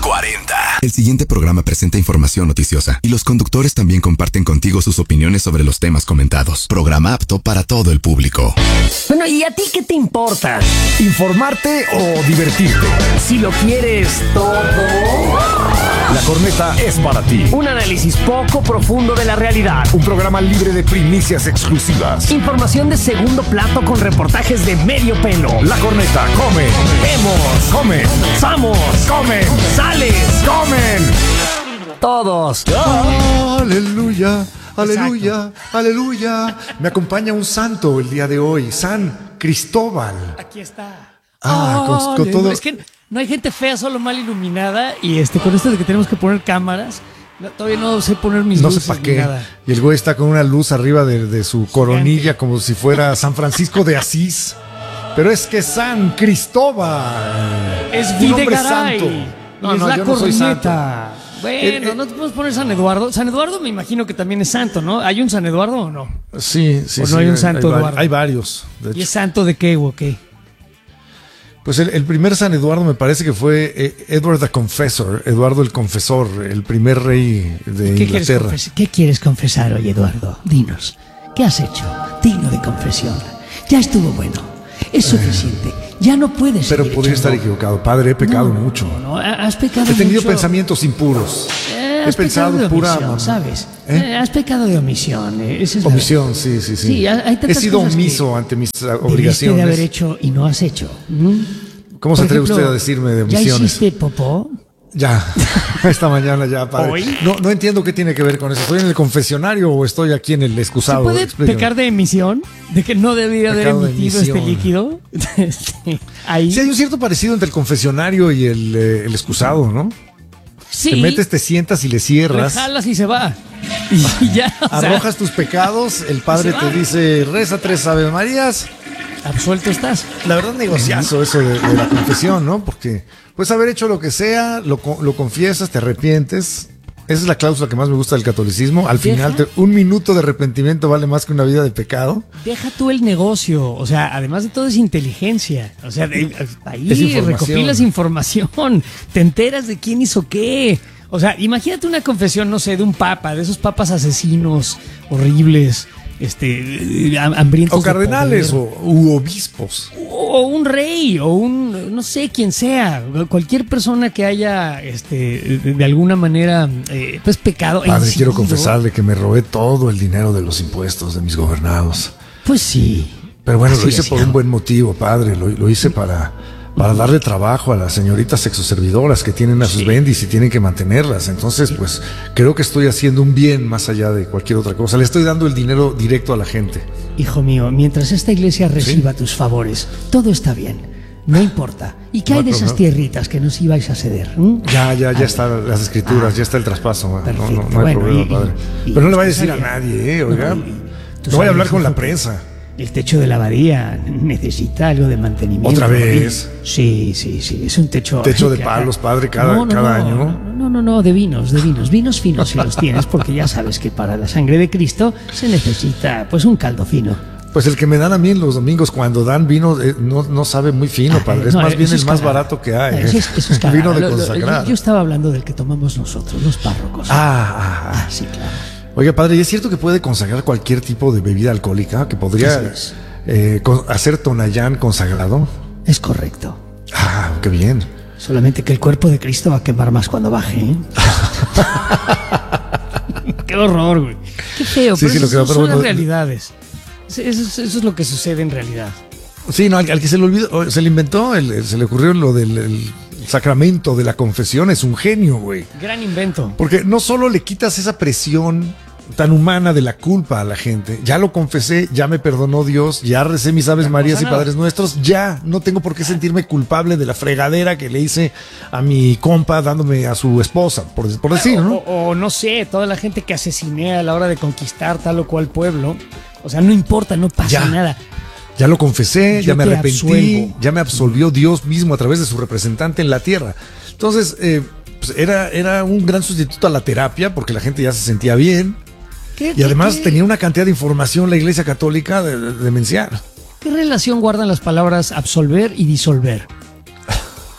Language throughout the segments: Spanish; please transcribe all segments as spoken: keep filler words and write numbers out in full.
cuarenta. El siguiente programa presenta información noticiosa y los conductores también comparten contigo sus opiniones sobre los temas comentados. Programa apto para todo el público. Bueno, ¿y a ti qué te importa? ¿Informarte o divertirte? Si lo quieres todo... La Corneta es para ti. Un análisis poco profundo de la realidad. Un programa libre de primicias exclusivas. Información de segundo plato con reportajes de medio pelo. La Corneta, come. Vemos. Come. Vamos. Comen. Sales. Comen. Todos. Aleluya. Aleluya. Aleluya. Me acompaña un santo el día de hoy. San Cristóbal. Aquí está. Ah, oh, con, con todo. Es que no hay gente fea, solo mal iluminada. Y este, con esto de que tenemos que poner cámaras, no, todavía no sé poner mis no luces. sé para qué. Nada. Y el güey está con una luz arriba de, de su coronilla, gigante, como si fuera San Francisco de Asís. Pero es que San Cristóbal es Videgaray. Santo. No, y es no, la yo no soy santo. Bueno, eh, eh, no te podemos poner San Eduardo. San Eduardo me imagino que también es santo, ¿no? ¿Hay un San Eduardo o no? Sí, sí, ¿O sí. no hay un santo hay, Eduardo? Hay varios. ¿Y es santo de qué o qué? Pues el, el primer San Eduardo me parece que fue eh, Edward the Confessor, Eduardo el Confesor, el primer rey de ¿Qué Inglaterra. Quieres ¿Qué quieres confesar hoy, Eduardo? Dinos, ¿qué has hecho? Digno de confesión. Ya estuvo bueno, es suficiente. Ya no puedes Pero seguir podría echando. estar equivocado, padre, he pecado no, mucho. No, has pecado He tenido mucho. pensamientos impuros. Eh, he pensado de pura omisión, ¿sabes? ¿Eh? Eh, has pecado de omisión. Eh, esa es omisión, la... sí, sí, sí. sí hay he sido omiso que ante mis obligaciones. obligaciones. De haber hecho y no has hecho. ¿Mm? ¿Cómo Por se atreve ejemplo, usted a decirme de omisiones? ¿Ya hiciste popó? Ya, esta mañana ya, padre. ¿Hoy? No, no entiendo qué tiene que ver con eso. ¿Estoy en el confesionario o estoy aquí en el excusado? ¿Se puede Explíqueme. pecar de emisión? ¿De que no debería haber Pecado de emitido emisión. este líquido? Sí, ahí. Sí, hay un cierto parecido entre el confesionario y el, eh, el excusado, ¿no? Sí. Te metes, te sientas y le cierras. Le jalas y se va. Y ya. O sea, arrojas tus pecados, el padre te dice, reza tres Ave Marías. absuelto estás. La verdad, negociazo eso de, de la confesión, ¿no? Porque puedes haber hecho lo que sea, lo, lo confiesas, te arrepientes. Esa es la cláusula que más me gusta del catolicismo. Al Deja. final, te, un minuto de arrepentimiento vale más que una vida de pecado. Deja tú el negocio. O sea, además de todo es inteligencia. O sea, de, ahí Es información. recopilas información. Te enteras de quién hizo qué. O sea, imagínate una confesión, no sé, de un papa, de esos papas asesinos horribles. Este, hambrientos O cardenales de o u obispos. o un rey o un no sé quién sea, cualquier persona que haya este de, de alguna manera eh, pues pecado. Padre, incidido. quiero confesarle que me robé todo el dinero de los impuestos de mis gobernados. Pues sí. Pero bueno, Así lo hice es, por hijo. un buen motivo, padre. Lo, lo hice para, para darle trabajo a las señoritas sexoservidoras que tienen a sus Sí. bendis y tienen que mantenerlas. Entonces, pues, creo que estoy haciendo un bien más allá de cualquier otra cosa. Le estoy dando el dinero directo a la gente. Hijo mío, mientras esta iglesia reciba tus favores, todo está bien. No importa. ¿Y qué No hay hay de esas problema. tierritas que nos ibais a ceder? ¿Mm? Ya, ya, ya A están las escrituras, Ah, ya está el traspaso. No, perfecto. no, no hay Bueno, problema, y- padre. y- Pero no y le vaya a tú decir a sabes- nadie, ¿eh? Oiga. No, No, y- tú voy a hablar sabes, con la hijo, que prensa. El techo de la abadía necesita algo de mantenimiento. ¿Otra vez? Sí, sí, sí. Es un techo. Techo de que- palos, padre, cada- No, no, cada no, año, ¿no? No, no, no, no, de vinos, de vinos. Vinos finos si los tienes, porque ya sabes que para la sangre de Cristo se necesita, pues, un caldo fino. Pues el que me dan a mí en los domingos cuando dan vino eh, no, no sabe muy fino, padre. Es No, más bien eso el es más cagada. barato que hay. Eso es, eso es El vino cagada. de Lo- lo- consagrar. yo, yo estaba hablando del que tomamos nosotros, los párrocos. Ah, ah, ah. Ah, sí, claro. Oiga, padre, ¿y es cierto que puede consagrar cualquier tipo de bebida alcohólica? ¿Que podría Así es. eh, con- hacer Tonayán consagrado? Es correcto. Ah, qué bien. Solamente que el cuerpo de Cristo va a quemar más cuando baje, ¿eh? Qué horror, güey. Qué feo, Sí, pero sí, lo esas que va, son pero las bueno, realidades. Eso, eso- eso es lo que sucede en realidad. Sí, no, al, al que se le olvidó, se le inventó, el- el- se le ocurrió lo del el sacramento de la confesión, es un genio, güey. Gran invento. Porque no solo le quitas esa presión tan humana de la culpa a la gente, ya lo confesé, ya me perdonó Dios, ya recé mis Aves Ya no Marías pasa y nada. Padres Nuestros, ya no tengo por qué sentirme culpable de la fregadera que le hice a mi compa dándome a su esposa, por, por decir, o, ¿no? o- o no sé, toda la gente que asesiné a la hora de conquistar tal o cual pueblo. O sea, no importa, no pasa Ya. nada. Ya lo confesé, Yo ya me te arrepentí, absuelvo. ya me absolvió Dios mismo a través de su representante en la tierra. Entonces, eh, pues era, era un gran sustituto a la terapia porque la gente ya se sentía bien. ¿Qué, Y además qué- tenía una cantidad de información la Iglesia Católica de, de- demencial. ¿Qué relación guardan las palabras absolver y disolver?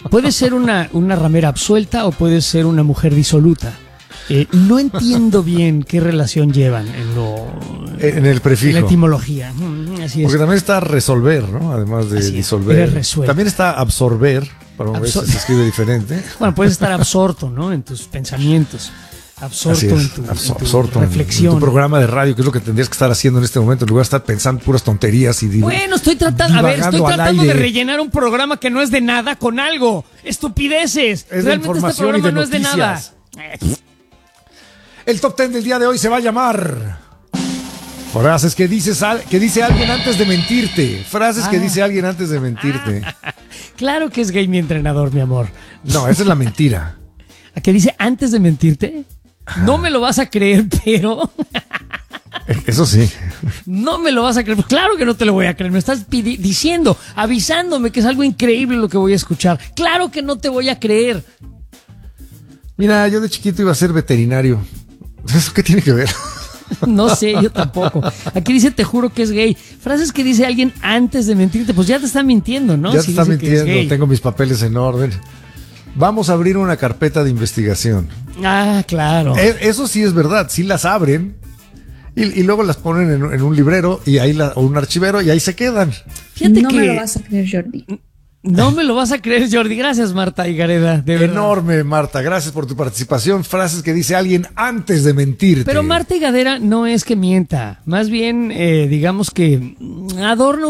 Puede ser una, una ramera absuelta o puede ser una mujer disoluta. Eh, no entiendo bien qué relación llevan en lo En el prefijo. en la etimología. Mm, Así es. Porque también está resolver, ¿no? Además de Así es, disolver. eres resuelto. También está absorber, pero a Absor- veces se escribe diferente. Bueno, puedes estar absorto, ¿no? En tus pensamientos. Absorto Así es, en tu, en absor- tu absorto en- reflexión. En tu programa de radio, que es lo que tendrías que estar haciendo en este momento, en lugar de estar pensando puras tonterías y div- Bueno, estoy tratando, a ver, estoy divagando al tratando de aire. rellenar un programa que no es de nada con algo. Estupideces. Es de Realmente este información y programa de no es de nada. noticias. El top ten del día de hoy se va a llamar frases que dices al- que dice alguien antes de mentirte. Frases que Ah. dice alguien antes de mentirte. Claro que es gay mi entrenador, mi amor. No, esa es la mentira. ¿A qué dice antes de mentirte? No me lo vas a creer, pero Eso sí. no me lo vas a creer. Pues claro que no te lo voy a creer. Me estás pidi- diciendo, avisándome que es algo increíble lo que voy a escuchar. Claro que no te voy a creer. Mira, yo de chiquito iba a ser veterinario. ¿Eso qué tiene que ver? No sé, yo tampoco. Aquí dice, te juro que es gay. Frases que dice alguien antes de mentirte, pues ya te está mintiendo, ¿no? Ya te Si está dice que es mintiendo, gay. tengo mis papeles en orden. Vamos a abrir una carpeta de investigación. Ah, claro. E- Eso sí es verdad, sí las abren y, y luego las ponen en, en un librero y ahí la, o un archivero y ahí se quedan. Fíjate no que me lo vas a creer, Jordi. no me lo vas a creer, Jordi. Gracias, Marta Higareda. De verdad. Enorme, Marta, gracias por tu participación. Frases que dice alguien antes de mentirte. Pero Marta Higadera no es que mienta. Más bien, eh, digamos que mm, adorna